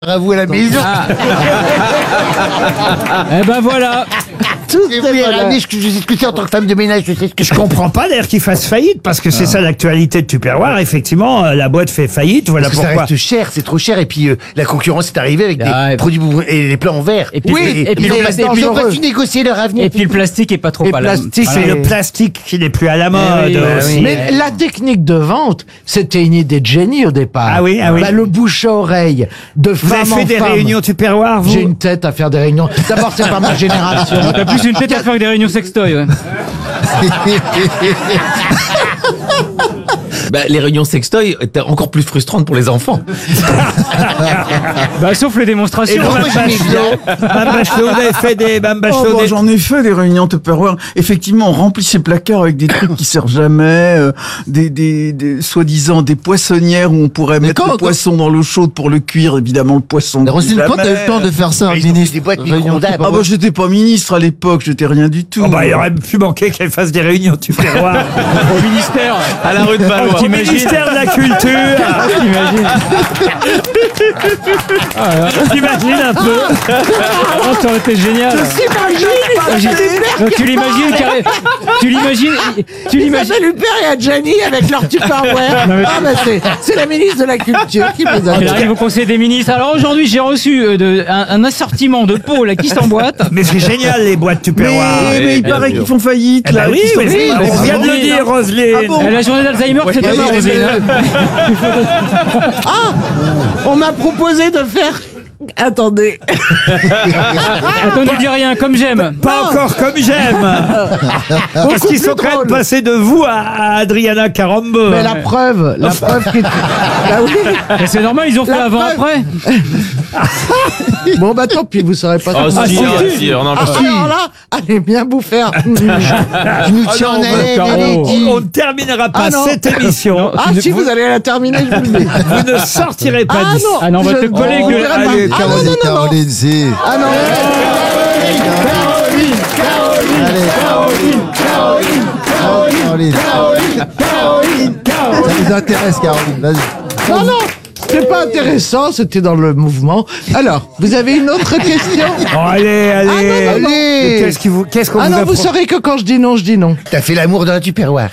À vous à la maison. Eh ben voilà. Je sais ce que c'est en tant que femme de ménage. Je sais ce que Je comprends pas d'ailleurs qu'il fasse faillite, parce que c'est ça l'actualité de Tupperware. Effectivement, la boîte fait faillite. Voilà Parce que pourquoi. ça reste cher, c'est trop cher. Et puis la concurrence est arrivée avec des produits et les plats en verre. Et puis- et puis puis le ils plastique ont pas heureux. su négocier leur avenir. Et puis le plastique est pas trop à la C'est le plastique qui n'est plus à la mode. oui, aussi. Mais la technique de vente, c'était une idée de génie au départ. Ah oui, ah oui. Bah, le bouche à oreille, de Vous avez femme fait en des femme. réunions Tupperware, vous? J'ai une tête à faire des réunions. D'abord, c'est pas ma génération. T'as plus une tête à faire que des réunions sextoy, ouais. Les réunions sextoy étaient encore plus frustrantes pour les enfants. Bah sauf les démonstrations. Et donc, moi, j'aimais bien. Mme Bachelot, vous avez fait des... Mme Bachelot, Oh, bah, des- j'en ai fait des réunions Tupperware. Effectivement, on remplit ses placards avec des trucs qui servent jamais, des soi-disant des poissonnières où on pourrait mettre le poisson dans l'eau chaude pour le cuire. Évidemment, le poisson. Roselyne, quand t'as eu le temps de faire ça, Ils ont ministre? des boîtes Réunion micro-ondables. Ah bah j'étais pas ministre à l'époque, j'étais rien du tout. Oh bah, il aurait pu manquer qu'elle fasse des réunions Tupperware Au ministère. À la rue de Valois. au ministère de la Culture. T'imagines. T'imagines un peu? Oh, ça aurait été génial. Donc tu l'imagines carré. Tu l'imagines. Isabelle Huppert et Adjani avec leur Tupperware. Ah bah c'est la ministre de la Culture qui les a. Elle arrive au Conseil des ministres. Alors aujourd'hui, j'ai reçu un assortiment de pots là, qui s'emboîtent. Mais c'est génial, les boîtes Tupperware. Mais il paraît qu'ils font faillite, Eh ben là. oui, qu'ils sont- mais bah, on vient de le oui, dire, Roselyne. La journée d'Alzheimer, c'est demain, Roselyne. On m'a proposé de faire. Attendez. Attends, ne dis rien, comme j'aime. Pas encore comme j'aime. Parce qu'ils sont plus quand même drôle. passés de vous à Adriana Carambeu. Mais la preuve qui est. Bah oui. Mais c'est normal, ils ont fait La avant preuve. après. Bon bah tant pis, vous saurez pas. Oh, comment si, ça ah, se fait. si, on en Ah, peut alors là, allez bien vous faire. Je nous tiens en haleine, Caro. allez, dis. On ne terminera pas Ah non. cette émission. Ah si vous allez la terminer, je vous le dis. Vous ne sortirez pas Ah d'ici. non. Ah non, on va te coller on que- dirait pas. allez, Ah non, non, non, non. Caroline, c'est... Ah non. Caroline. Ça nous intéresse, Caroline, vas-y. Non, non. C'est pas intéressant, c'était dans le mouvement. Alors, vous avez une autre question? Oh, allez. Ah non, non, non. Mais qu'est-ce qu'on Ah vous non, a vous saurez que quand je dis non, je dis non. T'as fait l'amour dans la Tupperware.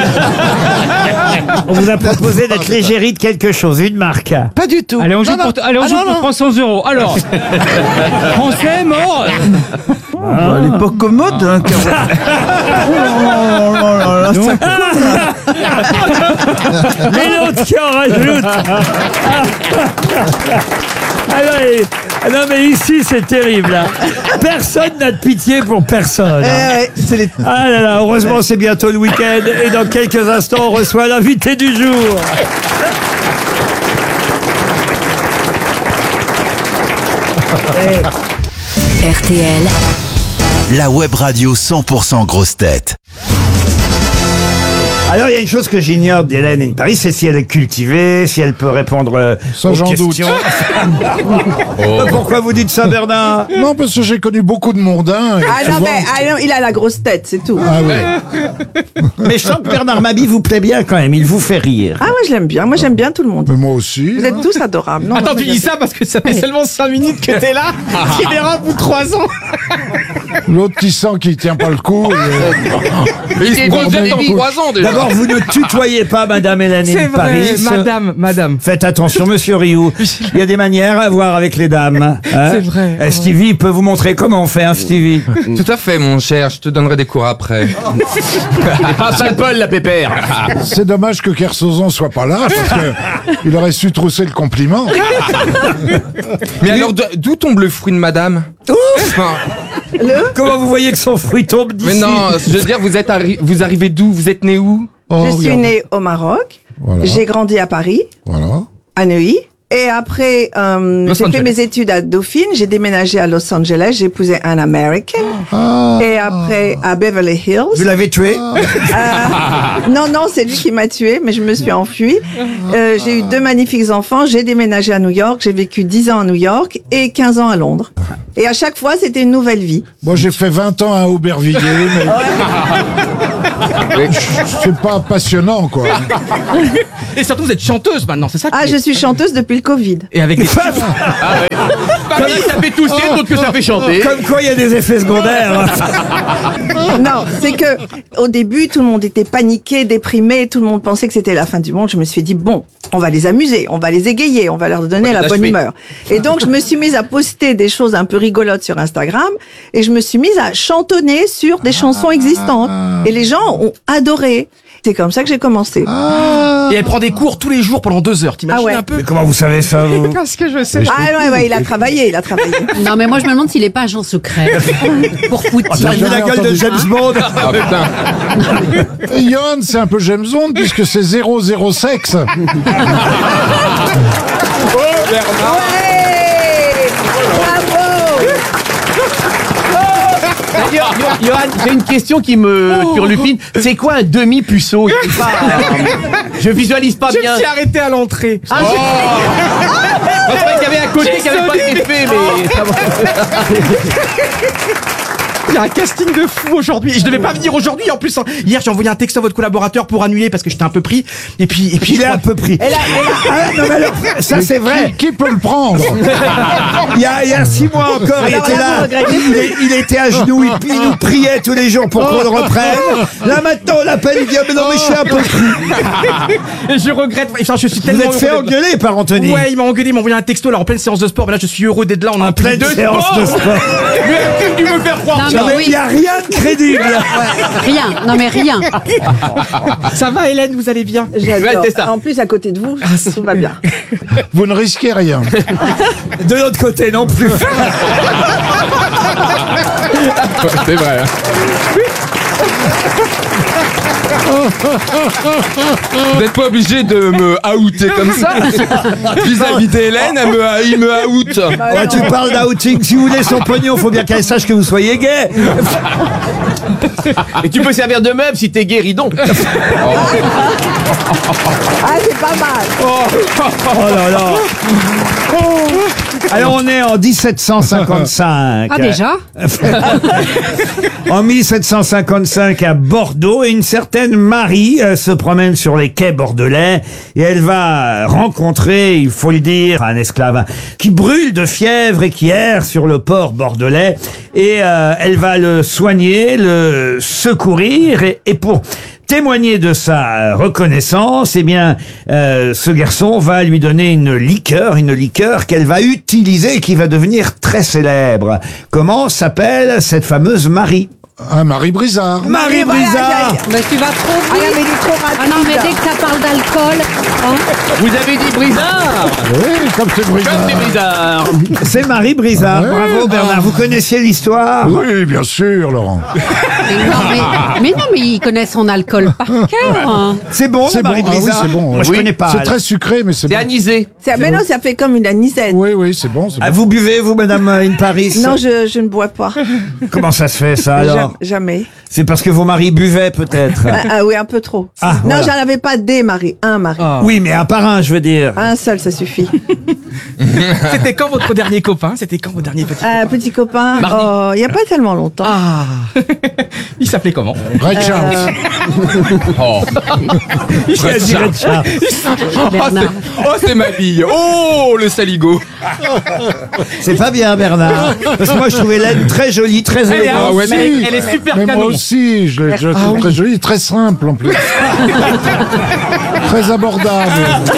On vous a proposé d'être l'égérie de quelque chose, une marque. Pas du tout. Allez, on joue Non, non. pour, allez, on Ah, joue non, pour non. 300 €. Alors, français, mort. Ah, elle est pas commode, hein, Caroline. Oh là là là, ça Et l'autre qui en rajoute. Ah non, mais ici, c'est terrible. Là. Personne n'a de pitié pour personne. Ah là là, heureusement, c'est bientôt le week-end. Et dans quelques instants, on reçoit l'invité du jour. RTL, La web radio 100% grosse tête. Alors, il y a une chose que j'ignore d'Hélène in Paris, c'est si elle est cultivée, si elle peut répondre aux j'en doute. questions. Pourquoi vous dites ça, Bernard? Non, parce que j'ai connu beaucoup de mondains. Et Ah non, souvent- mais il a la grosse tête, c'est tout. Ah ouais. Mais je sens que Bernard Mabie vous plaît bien quand même, il vous fait rire. Ah, moi je l'aime bien. Moi j'aime bien tout le monde. Mais moi aussi. Vous êtes tous adorables. Non, Attends, moi, tu dis ça parce que ça fait seulement 5 minutes que t'es là. Tu verras au bout de 3 ans. L'autre qui sent qu'il tient pas le coup. Il se projette dans 3 ans déjà. D'abord, vous ne tutoyez pas Madame Hélène C'est in vrai, Paris. madame. Faites attention, monsieur Rioux. Il y a des manières à voir avec les dames. Hein. C'est vrai. Stevie peut vous montrer comment on fait, hein, Stevie. Tout à fait, mon cher. Je te donnerai des cours après. Ah, sale Paul, la pépère. C'est dommage que Kersozon soit pas là, parce que il aurait su trousser le compliment. Mais alors, d'où tombe le fruit de madame? Enfin, Comment vous voyez que son fruit tombe d'ici? mais non, je veux dire, vous arrivez d'où? Vous êtes né où? Oh, je suis regarde. née au Maroc. Voilà. J'ai grandi à Paris, Voilà. à Neuilly. Et après, j'ai fait Angeles. mes études à Dauphine. J'ai déménagé à Los Angeles. J'ai épousé un American. Et après, à Beverly Hills. Vous l'avez tué? Non, c'est lui qui m'a tué, mais je me suis enfuie. J'ai eu 2 magnifiques enfants. J'ai déménagé à New York. J'ai vécu 10 ans à New York et 15 ans à Londres. Et à chaque fois, c'était une nouvelle vie. Moi, j'ai fait 20 ans à Aubervilliers, mais C'est pas passionnant, quoi. Et surtout, vous êtes chanteuse maintenant, c'est ça? Ah, je suis chanteuse depuis le Covid. Et avec des... Pareil, ça fait tousser, d'autres que ça fait chanter. Comme quoi, il y a des effets secondaires. Non, c'est que au début, tout le monde était paniqué, déprimé, tout le monde pensait que c'était la fin du monde. Je me suis dit, bon, on va les amuser, on va les égayer, on va leur donner la bonne humeur. Et donc, je me suis mise à poster des choses un peu rigolotes sur Instagram et je me suis mise à chantonner sur des chansons existantes. Et les gens ont adoré. C'est comme ça que j'ai commencé. Et elle prend des cours tous les jours pendant 2 heures, t'imagines un peu? Mais comment vous savez ça, vous? Parce que je sais. Ah ouais, il a travaillé. Non, mais moi, je me demande s'il est pas agent secret. Pour Poutine. T'as vu la gueule de James Bond? Ah putain. Et Johan, c'est un peu James Bond puisque c'est 0 sexe. D'ailleurs, Johan, j'ai une question qui me turlupine. C'est quoi un demi-puceau? Je visualise pas bien. Je me suis arrêté à l'entrée. Je croyais qu'il y avait à côté qui n'avait pas été fait, mais ça va. Il y a un casting de fou aujourd'hui. Je devais pas venir aujourd'hui. En plus, hier, j'ai envoyé un texto à votre collaborateur pour annuler parce que j'étais un peu pris. Et puis il est un peu pris. Non, mais alors, ça, c'est vrai. Qui peut le prendre? Il y a 6 mois encore, il était là. Il était à genoux, il nous priait tous les jours pour qu'on le reprenne. Là, maintenant, on l'appelle, il dit, mais non, mais je suis un peu pris. Et je regrette. Enfin, je suis Vous tellement êtes fait engueuler par Anthony. Ouais, il m'a engueulé, il m'a envoyé un texto là en pleine séance de sport. Mais là, je suis heureux d'être là. On a un pleine séance de sport. Mais tu me faire croire? Non, mais Il n'y a rien de crédible. Rien. Non, mais rien. Ça va, Hélène, vous allez bien? J'adore. En plus, à côté de vous, tout va bien. Vous ne risquez rien. De l'autre côté, non plus. C'est vrai. Vous n'êtes pas obligé de me outer comme ça. Vis-à-vis d'Hélène, il me out. Ouais, tu parles d'outing. Si vous voulez son pognon, faut bien qu'elle sache que vous soyez gay. Et tu peux servir de meuble si t'es guéridon. Ah, c'est pas mal. Oh là là. Alors on est en 1755. Ah, déjà? En 1755 à Bordeaux, et une certaine Marie se promène sur les quais bordelais et elle va rencontrer, il faut le dire, un esclave qui brûle de fièvre et qui erre sur le port bordelais, et elle va le soigner, le secourir, et pour témoigner de sa reconnaissance, eh bien, ce garçon va lui donner une liqueur qu'elle va utiliser et qui va devenir très célèbre. Comment s'appelle cette fameuse Marie? Marie Brizard. Marie Brizard. Mais tu vas trop vite. Ah, mais il est trop rapide. Ah non, mais dès que ça parle d'alcool, hein. Vous avez dit Brizard? Oui, comme c'est Brizard. Comme c'est Brizard. C'est Marie Brizard. Ouais. Bravo Bernard. Vous connaissiez l'histoire? Oui, bien sûr, Laurent. Mais non, mais il connaît son alcool par cœur. Hein. C'est bon, C'est Marie bon. Ah oui, Brizard. c'est bon. Moi, je connais pas. C'est très sucré, mais c'est C'est bon. anisé. Mais non, ça fait comme une anisette. Oui, c'est bon. Ah, vous buvez, vous, Madame In Paris? Non, je ne bois pas. Comment ça se fait, ça, alors? Jamais. C'est parce que vos maris buvaient, peut-être. Ah oui, un peu trop. Ah, non, voilà. j'en avais pas des maris, un mari. Oui, mais un par un, je veux dire. Un seul, ça suffit. C'était quand votre dernier copain? C'était quand votre dernier petit copain? Petit copain, il n'y a pas tellement longtemps. Ah. Il s'appelait comment? Red Charles. Il a dit Red Charles. C'est ma bille. Oh, le saligo. C'est pas bien, Bernard. Parce que moi, je trouvais Hélène très jolie, très Elle est, élégante. ouais, elle est super Mais moi canon. aussi, je l'ai trouve très jolie, très simple en plus. Très abordable.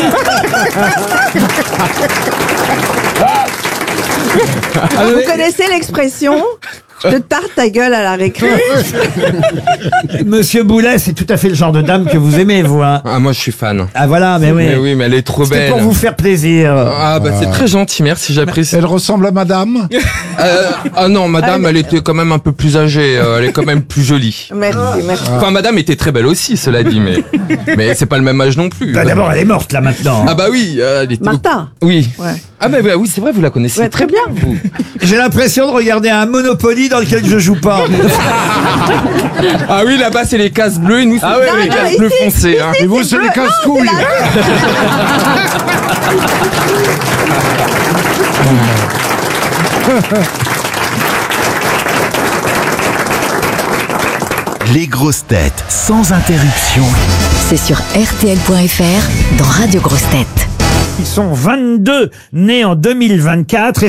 Vous connaissez l'expression « je te tarte ta gueule à la récré » Monsieur Boulet, c'est tout à fait le genre de dame que vous aimez, vous. Hein. Ah, moi, je suis fan. Ah voilà, mais oui. Mais oui, mais elle est trop C'était belle. pour vous faire plaisir. Ah, bah, c'est très gentil, merci, j'apprécie. Elle ressemble à madame. Ah non, madame, elle était quand même un peu plus âgée. Elle est quand même plus jolie. Merci. Enfin, madame était très belle aussi, cela dit, mais c'est pas le même âge non plus. Bah, d'abord, elle est morte, là, maintenant. Ah bah oui, elle était... Martha. Oui. Ouais. Ah bah oui, c'est vrai, vous la connaissez. Ouais, très bien. Vous. J'ai l'impression de regarder un Monopoly dans lequel je joue pas. Ah oui, là-bas, c'est les cases bleues et nous, c'est les cases bleues foncées. Hein. Et vous, c'est les casse-couilles. Les grosses têtes sans interruption. C'est sur RTL.fr dans Radio Grosses Têtes. Ils sont 22 nés en 2024 et